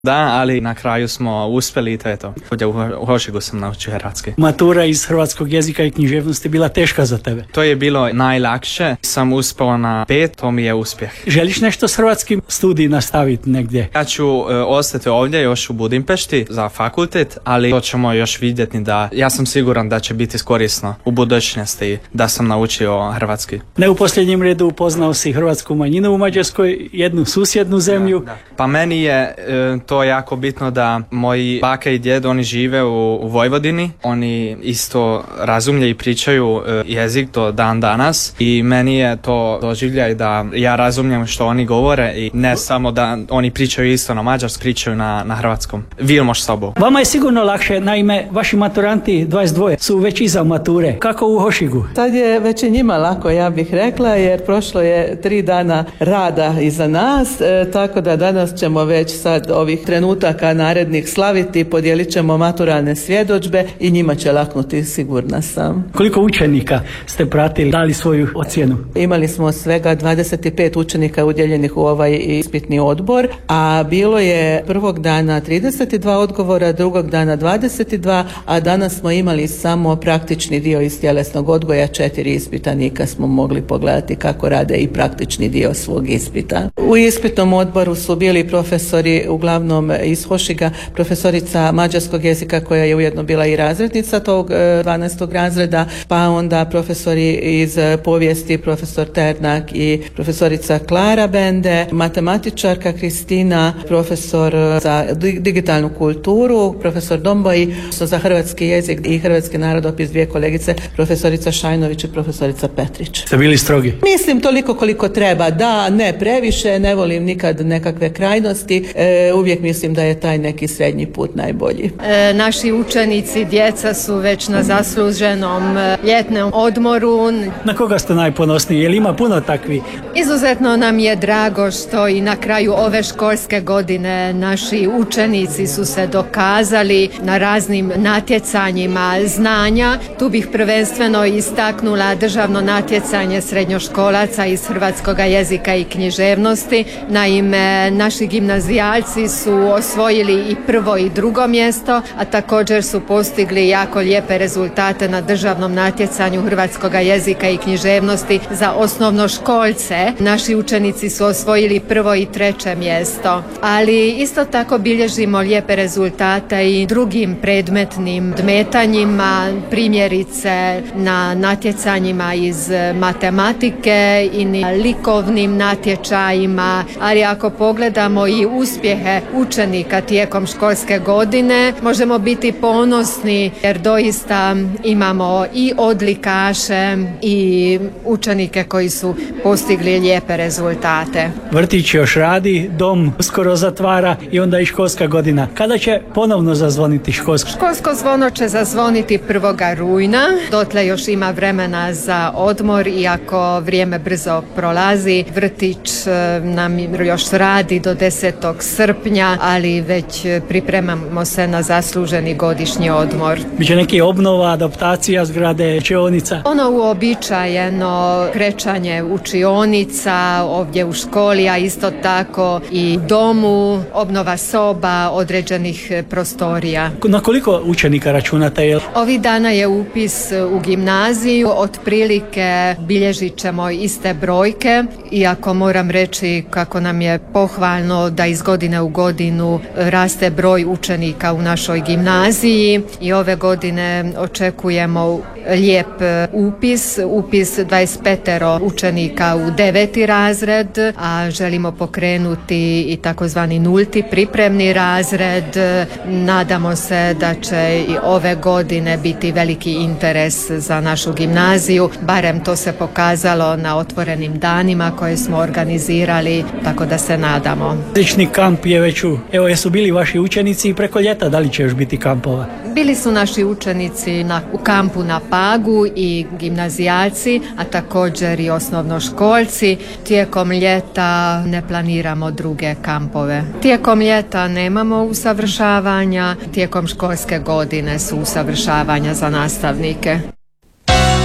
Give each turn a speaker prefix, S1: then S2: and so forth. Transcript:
S1: Da, ali na kraju smo uspjeli i to je to. U Hošigu sam naučio hrvatski.
S2: Matura iz hrvatskog jezika i književnosti bila teška za tebe?
S1: To je bilo najlakše. Sam uspio na 5, to mi je uspjeh.
S2: Želiš nešto s hrvatskim studij nastaviti negdje?
S1: Ja ću ostati ovdje još u Budimpešti za fakultet, ali to ćemo još vidjeti da ja sam siguran da će biti korisno u budućnosti da sam naučio hrvatski.
S2: Ne u posljednjem redu upoznao si hrvatsku manjinu u Mađarskoj, jednu susjednu zemlju.
S1: Da. Pa meni je to jako bitno da moji baka i djed, oni žive u Vojvodini, oni isto razumlje i pričaju jezik do dan danas i meni je to doživljaj da ja razumijem što oni govore i ne samo da oni pričaju isto na mađarskom, pričaju na hrvatskom. Vilmoš sobu.
S2: Vama je sigurno lakše, naime vaši maturanti 22 su već iza mature. Kako u Hošigu?
S3: Sad je već i njima lako, ja bih rekla, jer prošlo je 3 dana rada iza nas, tako da danas ćemo već sad ovih trenutaka narednih slaviti, podijelit ćemo maturalne svjedodžbe i njima će laknuti, sigurna sam.
S2: Koliko učenika ste pratili, dali svoju ocjenu?
S3: Imali smo svega 25 učenika udjeljenih u ovaj ispitni odbor, a bilo je prvog dana 32 odgovora, drugog dana 22, a danas smo imali samo praktični dio iz tjelesnog odgoja, 4 ispitanika smo mogli pogledati kako rade i praktični dio svog ispita. U ispitnom odboru su bili profesori uglavnom iz Hošiga, profesorica mađarskog jezika koja je ujedno bila i razrednica tog 12. razreda, pa onda profesori iz povijesti, profesor Ternak i profesorica Klara Bende, matematičarka Kristina, profesor za digitalnu kulturu, profesor Domboji, za hrvatski jezik i hrvatski narodopis 2 kolegice, profesorica Šajnović i profesorica Petrić.
S2: Ste bili strogi?
S3: Mislim toliko koliko treba, da, ne previše, ne volim nikad nekakve krajnosti, uvijek mislim da je taj neki srednji put najbolji.
S4: Naši učenici, djeca su već na zasluženom ljetnom odmoru.
S2: Na koga ste najponosniji? Je li ima puno takvi?
S4: Izuzetno nam je drago što i na kraju ove školske godine naši učenici su se dokazali na raznim natjecanjima znanja. Tu bih prvenstveno istaknula državno natjecanje srednjoškolaca iz hrvatskog jezika i književnosti. Naime, naši gimnazijalci su osvojili i 1. i 2. mjesto, a također su postigli jako lijepe rezultate na državnom natjecanju hrvatskog jezika i književnosti za osnovnoškolce. Naši učenici su osvojili 1. i 3. mjesto, ali isto tako bilježimo lijepe rezultate i drugim predmetnim dmetanjima, primjerice na natjecanjima iz matematike i likovnim natječajima, ali ako pogledamo i uspjehe učenika tijekom školske godine, možemo biti ponosni jer doista imamo i odlikaše i učenike koji su postigli lijepe rezultate.
S2: Vrtić još radi, dom uskoro zatvara i onda i školska godina. Kada će ponovno zazvoniti školsko?
S4: Školsko zvono će zazvoniti 1. rujna. Dotle još ima vremena za odmor, iako vrijeme brzo prolazi. Vrtić nam još radi do 10. srpnja, ali već pripremamo se na zasluženi godišnji odmor.
S2: Biće neki obnova, adaptacija zgrade, učionica?
S4: Ono uobičajeno krećanje učionica ovdje u školi, a isto tako i domu, obnova soba, određenih prostorija.
S2: Na koliko učenika računate?
S4: Ovih dana je upis u gimnaziju, otprilike bilježit ćemo iste brojke, iako moram reći kako nam je pohvalno da iz godine u godinu raste broj učenika u našoj gimnaziji i ove godine očekujemo lijep upis 25 učenika u 9. razred, a želimo pokrenuti i takozvani 0. pripremni razred. Nadamo se da će i ove godine biti veliki interes za našu gimnaziju, barem to se pokazalo na otvorenim danima koje smo organizirali, tako da se nadamo.
S2: Lični kamp je već evo, jesu bili vaši učenici i preko ljeta, da li će još biti kampova?
S4: Bili su naši učenici u kampu na Pagu i gimnazijalci, a također i osnovnoškolci. Tijekom ljeta ne planiramo druge kampove. Tijekom ljeta nemamo usavršavanja, tijekom školske godine su usavršavanja za nastavnike.